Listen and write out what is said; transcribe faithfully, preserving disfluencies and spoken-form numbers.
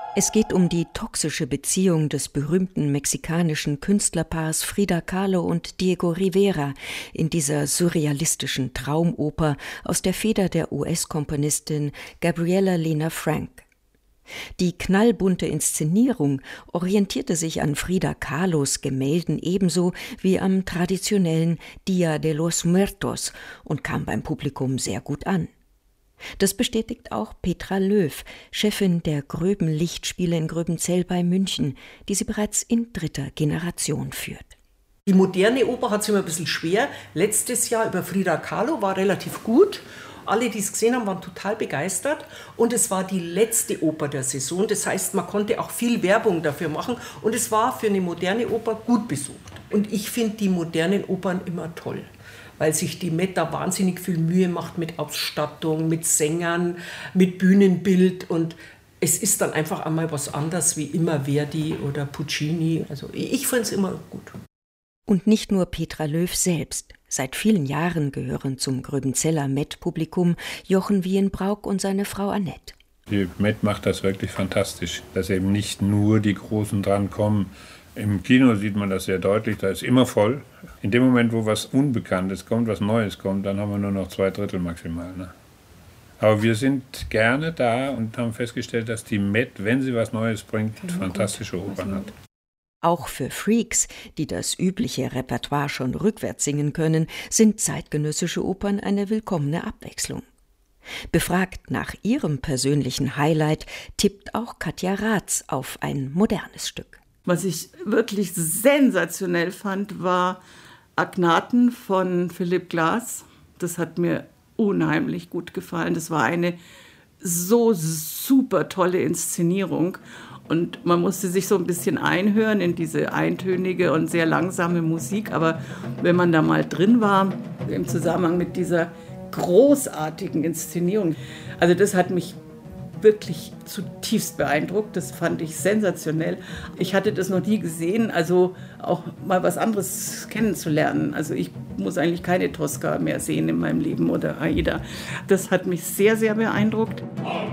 Es geht um die toxische Beziehung des berühmten mexikanischen Künstlerpaars Frida Kahlo und Diego Rivera in dieser surrealistischen Traumoper aus der Feder der U S-Komponistin Gabriela Lena Frank. Die knallbunte Inszenierung orientierte sich an Frida Kahlos Gemälden ebenso wie am traditionellen Dia de los Muertos und kam beim Publikum sehr gut an. Das bestätigt auch Petra Löw, Chefin der Gröben Lichtspiele in Gröbenzell bei München, die sie bereits in dritter Generation führt. Die moderne Oper hat es immer ein bisschen schwer. Letztes Jahr über Frida Kahlo war relativ gut. Alle, die es gesehen haben, waren total begeistert. Und es war die letzte Oper der Saison. Das heißt, man konnte auch viel Werbung dafür machen. Und es war für eine moderne Oper gut besucht. Und ich finde die modernen Opern immer toll, weil sich die Met da wahnsinnig viel Mühe macht mit Ausstattung, mit Sängern, mit Bühnenbild. Und es ist dann einfach einmal was anderes wie immer Verdi oder Puccini. Also ich finde es immer gut. Und nicht nur Petra Löw selbst. Seit vielen Jahren gehören zum Gröbenzeller Met-Publikum Jochen Wienbrauk und seine Frau Annette. Die Met macht das wirklich fantastisch, dass eben nicht nur die Großen drankommen. Im Kino sieht man das sehr deutlich, da ist immer voll. In dem Moment, wo was Unbekanntes kommt, was Neues kommt, dann haben wir nur noch zwei Drittel maximal. Ne? Aber wir sind gerne da und haben festgestellt, dass die Met, wenn sie was Neues bringt, fantastische Opern hat. Auch für Freaks, die das übliche Repertoire schon rückwärts singen können, sind zeitgenössische Opern eine willkommene Abwechslung. Befragt nach ihrem persönlichen Highlight, tippt auch Katja Raths auf ein modernes Stück. Was ich wirklich sensationell fand, war Agnaten von Philipp Glass. Das hat mir unheimlich gut gefallen. Das war eine so super tolle Inszenierung. Und man musste sich so ein bisschen einhören in diese eintönige und sehr langsame Musik. Aber wenn man da mal drin war, im Zusammenhang mit dieser großartigen Inszenierung, also das hat mich wirklich zutiefst beeindruckt. Das fand ich sensationell. Ich hatte das noch nie gesehen, also auch mal was anderes kennenzulernen. Also ich muss eigentlich keine Tosca mehr sehen in meinem Leben oder Aida. Das hat mich sehr, sehr beeindruckt.